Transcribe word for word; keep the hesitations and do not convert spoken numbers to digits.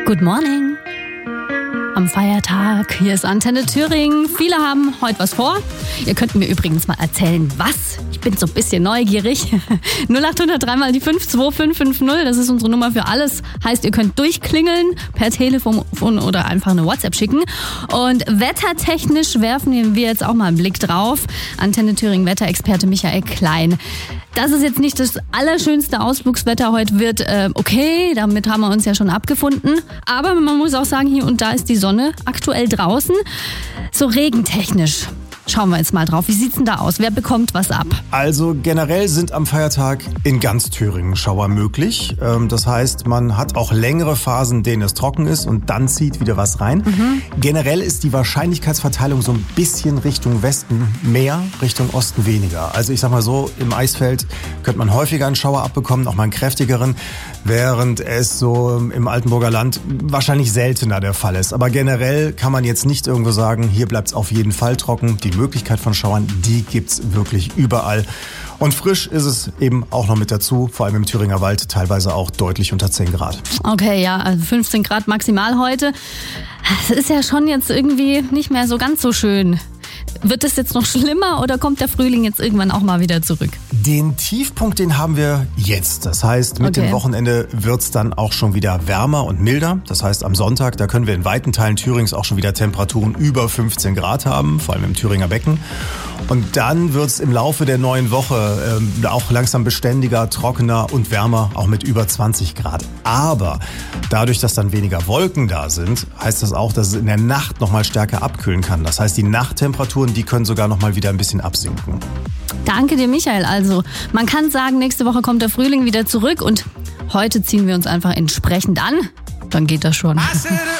Good morning. Am Feiertag, hier ist Antenne Thüringen. Viele haben heute was vor. Ihr könnt mir übrigens mal erzählen, was. Ich bin so ein bisschen neugierig. null acht null null drei mal die fünf zwei fünf fünf null, das ist unsere Nummer für alles. Heißt, ihr könnt durchklingeln per Telefon oder einfach eine WhatsApp schicken. Und wettertechnisch werfen wir jetzt auch mal einen Blick drauf. Antenne Thüringen Wetterexperte Michael Klein. Dass es jetzt nicht das allerschönste Ausflugswetter heute wird, äh, okay, damit haben wir uns ja schon abgefunden. Aber man muss auch sagen, hier und da ist die Sonne aktuell draußen. So regentechnisch. Schauen wir jetzt mal drauf. Wie sieht's denn da aus? Wer bekommt was ab? Also generell sind am Feiertag in ganz Thüringen Schauer möglich. Das heißt, man hat auch längere Phasen, in denen es trocken ist und dann zieht wieder was rein. Mhm. Generell ist die Wahrscheinlichkeitsverteilung so ein bisschen Richtung Westen mehr, Richtung Osten weniger. Also ich sag mal so, im Eisfeld könnte man häufiger einen Schauer abbekommen, auch mal einen kräftigeren, während es so im Altenburger Land wahrscheinlich seltener der Fall ist. Aber generell kann man jetzt nicht irgendwo sagen, hier bleibt es auf jeden Fall trocken. Die Möglichkeit von Schauern, die gibt's wirklich überall. Und frisch ist es eben auch noch mit dazu, vor allem im Thüringer Wald, teilweise auch deutlich unter zehn Grad. Okay, ja, also fünfzehn Grad maximal heute. Das ist ja schon jetzt irgendwie nicht mehr so ganz so schön. Wird es jetzt noch schlimmer oder kommt der Frühling jetzt irgendwann auch mal wieder zurück? Den Tiefpunkt, den haben wir jetzt. Das heißt, mit Okay. dem Wochenende wird's dann auch schon wieder wärmer und milder. Das heißt, am Sonntag, da können wir in weiten Teilen Thürings auch schon wieder Temperaturen über fünfzehn Grad haben, vor allem im Thüringer Becken. Und dann wird's im Laufe der neuen Woche ähm, auch langsam beständiger, trockener und wärmer, auch mit über zwanzig Grad. Aber dadurch, dass dann weniger Wolken da sind, heißt das auch, dass es in der Nacht nochmal stärker abkühlen kann. Das heißt, die Nachttemperaturen, die können sogar nochmal wieder ein bisschen absinken. Danke dir, Michael. Also, man kann sagen, nächste Woche kommt der Frühling wieder zurück und heute ziehen wir uns einfach entsprechend an. Dann geht das schon.